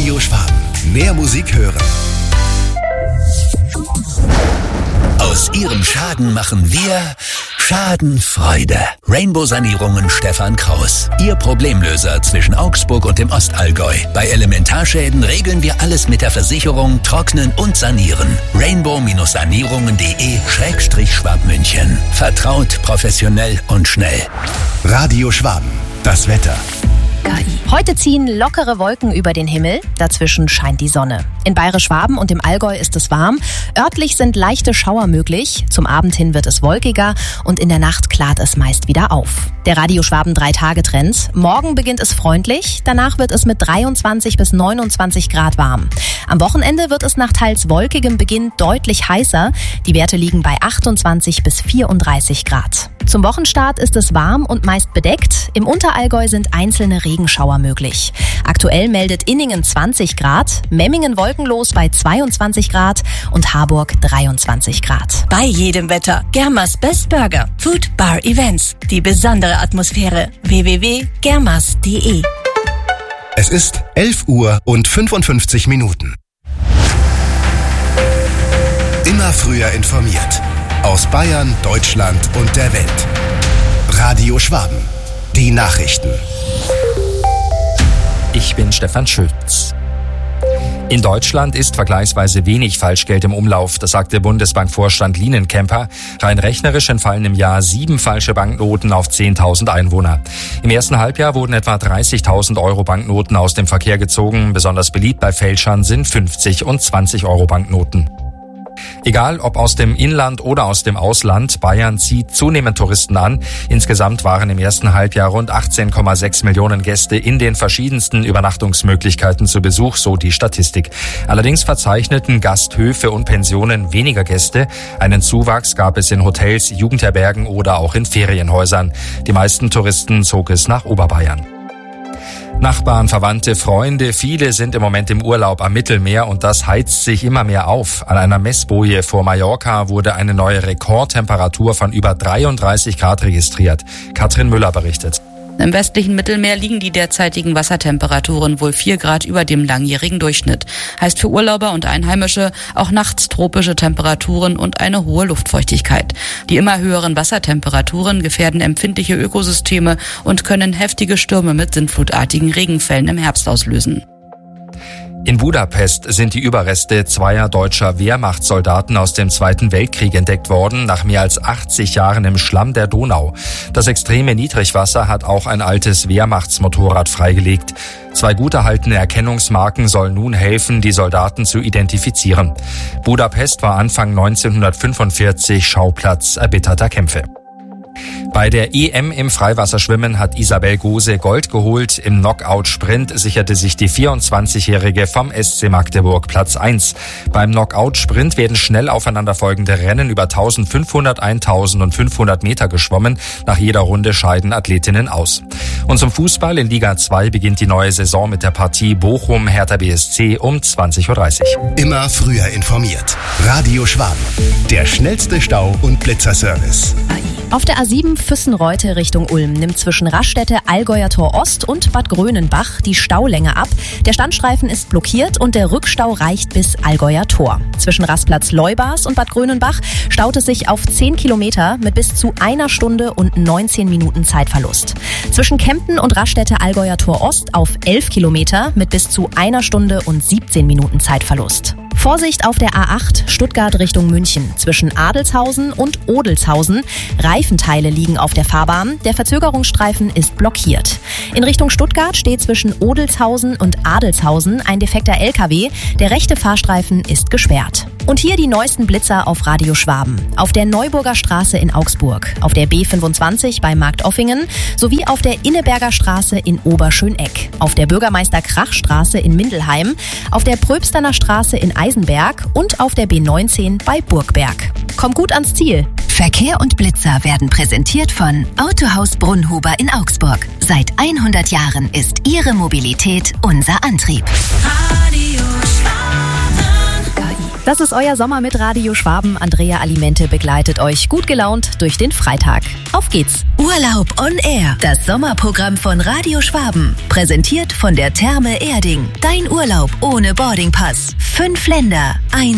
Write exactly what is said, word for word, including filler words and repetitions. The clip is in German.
Radio Schwaben. Mehr Musik hören. Aus Ihrem Schaden machen wir Schadenfreude. Rainbow-Sanierungen Stefan Kraus. Ihr Problemlöser zwischen Augsburg und dem Ostallgäu. Bei Elementarschäden regeln wir alles mit der Versicherung, trocknen und sanieren. rainbow-sanierungen punkt de Schrägstrich Schwabmünchen. Vertraut, professionell und schnell. Radio Schwaben. Das Wetter. Heute ziehen lockere Wolken über den Himmel, dazwischen scheint die Sonne. In Bayerisch-Schwaben und im Allgäu ist es warm. Örtlich sind leichte Schauer möglich. Zum Abend hin wird es wolkiger und in der Nacht klart es meist wieder auf. Der Radio Schwaben drei Tage Trend. Morgen beginnt es freundlich, danach wird es mit dreiundzwanzig bis neunundzwanzig Grad warm. Am Wochenende wird es nach teils wolkigem Beginn deutlich heißer. Die Werte liegen bei achtundzwanzig bis vierunddreißig Grad. Zum Wochenstart ist es warm und meist bedeckt. Im Unterallgäu sind einzelne Regenschauer möglich. Aktuell meldet Inningen zwanzig Grad, Memmingen wolkenlos bei zweiundzwanzig Grad und Harburg dreiundzwanzig Grad. Bei jedem Wetter. Germas Best Burger. Food Bar Events. Die besondere Atmosphäre. w w w punkt germas punkt de. Es ist elf Uhr und fünfundfünfzig Minuten. Immer früher informiert. Aus Bayern, Deutschland und der Welt. Radio Schwaben. Die Nachrichten. Ich bin Stefan Schütz. In Deutschland ist vergleichsweise wenig Falschgeld im Umlauf, das sagte Bundesbankvorstand Lienenkemper. Rein rechnerisch entfallen im Jahr sieben falsche Banknoten auf zehntausend Einwohner. Im ersten Halbjahr wurden etwa dreißigtausend Euro Banknoten aus dem Verkehr gezogen. Besonders beliebt bei Fälschern sind fünfzig und zwanzig Euro Banknoten. Egal ob aus dem Inland oder aus dem Ausland, Bayern zieht zunehmend Touristen an. Insgesamt waren im ersten Halbjahr rund achtzehn Komma sechs Millionen Gäste in den verschiedensten Übernachtungsmöglichkeiten zu Besuch, so die Statistik. Allerdings verzeichneten Gasthöfe und Pensionen weniger Gäste. Einen Zuwachs gab es in Hotels, Jugendherbergen oder auch in Ferienhäusern. Die meisten Touristen zog es nach Oberbayern. Nachbarn, Verwandte, Freunde, viele sind im Moment im Urlaub am Mittelmeer und das heizt sich immer mehr auf. An einer Messboje vor Mallorca wurde eine neue Rekordtemperatur von über dreiunddreißig Grad registriert. Katrin Müller berichtet. Im westlichen Mittelmeer liegen die derzeitigen Wassertemperaturen wohl vier Grad über dem langjährigen Durchschnitt. Heißt für Urlauber und Einheimische auch nachts tropische Temperaturen und eine hohe Luftfeuchtigkeit. Die immer höheren Wassertemperaturen gefährden empfindliche Ökosysteme und können heftige Stürme mit sintflutartigen Regenfällen im Herbst auslösen. In Budapest sind die Überreste zweier deutscher Wehrmachtssoldaten aus dem Zweiten Weltkrieg entdeckt worden, nach mehr als achtzig Jahren im Schlamm der Donau. Das extreme Niedrigwasser hat auch ein altes Wehrmachtsmotorrad freigelegt. Zwei gut erhaltene Erkennungsmarken sollen nun helfen, die Soldaten zu identifizieren. Budapest war Anfang neunzehnhundertfünfundvierzig Schauplatz erbitterter Kämpfe. Bei der E M im Freiwasserschwimmen hat Isabel Gose Gold geholt. Im Knockout-Sprint sicherte sich die vierundzwanzigjährige vom S C Magdeburg Platz eins. Beim Knockout-Sprint werden schnell aufeinanderfolgende Rennen über eintausendfünfhundert, eintausend und fünfhundert Meter geschwommen. Nach jeder Runde scheiden Athletinnen aus. Und zum Fußball in Liga zwei beginnt die neue Saison mit der Partie Bochum-Hertha B S C um zwanzig Uhr dreißig. Immer früher informiert. Radio Schwaben. Der schnellste Stau- und Blitzerservice. Auf der A sieben Füssenreute Richtung Ulm nimmt zwischen Raststätte, Allgäuer Tor Ost und Bad Grönenbach die Staulänge ab. Der Standstreifen ist blockiert und der Rückstau reicht bis Allgäuer Tor. Zwischen Rastplatz Leubars und Bad Grönenbach staut es sich auf zehn Kilometer mit bis zu einer Stunde und neunzehn Minuten Zeitverlust. Zwischen Kempten und Raststätte Allgäuer Tor Ost auf elf Kilometer mit bis zu einer Stunde und siebzehn Minuten Zeitverlust. Vorsicht auf der A acht Stuttgart Richtung München. Zwischen Adelshausen und Odelshausen. Reifenteile liegen auf der Fahrbahn. Der Verzögerungsstreifen ist blockiert. In Richtung Stuttgart steht zwischen Odelshausen und Adelshausen ein defekter L K W. Der rechte Fahrstreifen ist gesperrt. Und hier die neuesten Blitzer auf Radio Schwaben. Auf der Neuburger Straße in Augsburg, auf der B fünfundzwanzig bei Marktoffingen sowie auf der Inneberger Straße in Oberschöneck, auf der Bürgermeister-Krach-Straße in Mindelheim, auf der Pröbsterner Straße in Eisenberg und auf der B neunzehn bei Burgberg. Komm gut ans Ziel. Verkehr und Blitzer werden präsentiert von Autohaus Brunnhuber in Augsburg. Seit hundert Jahren ist Ihre Mobilität unser Antrieb. Radio Schwaben. Das ist euer Sommer mit Radio Schwaben. Andrea Alimente begleitet euch gut gelaunt durch den Freitag. Auf geht's! Urlaub on Air, das Sommerprogramm von Radio Schwaben. Präsentiert von der Therme Erding. Dein Urlaub ohne Boardingpass. Fünf Länder, ein